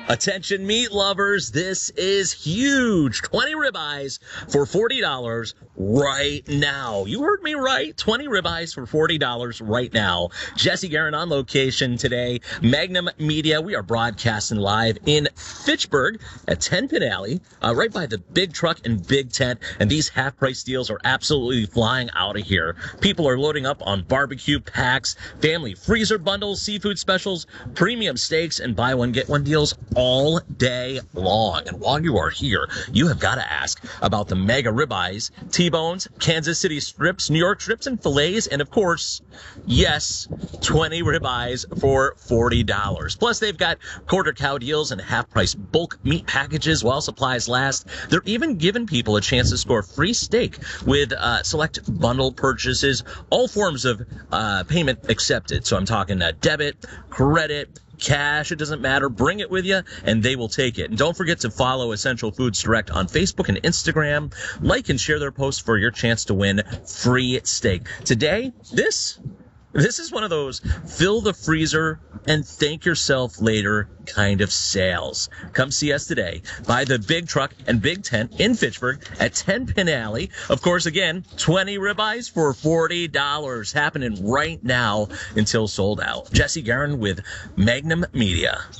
Attention meat lovers, this is huge. 20 ribeyes for $40 right now. You heard me right. 20 ribeyes for $40 right now. Jesse Guerin on location today. Magnum Media. We are broadcasting live in Fitchburg at 10 Pin Alley, right by the big truck and big tent. And these half-price deals are absolutely flying out of here. People are loading up on barbecue packs, family freezer bundles, seafood specials, premium steaks, and buy one, get one deals all day long. And while you are here, you have got to ask about the mega ribeyes, T-bones, Kansas City strips, New York strips and fillets, and of course, yes, 20 ribeyes for $40. Plus, they've got quarter cow deals and half-price bulk meat packages while supplies last. They're even giving people a chance to score free steak with select bundle purchases, all forms of payment accepted. So I'm talking debit, credit, cash, it doesn't matter. Bring it with you, and they will take it. And don't forget to follow Essential Foods Direct on Facebook and Instagram. Like and share their posts for your chance to win free steak. Today, this is one of those fill the freezer and thank yourself later kind of sales. Come see us today by the big truck and big tent in Fitchburg at 10 Pin Alley. Of course, again, 20 ribeyes for $40 happening right now until sold out. Jesse Guerin with Magnum Media.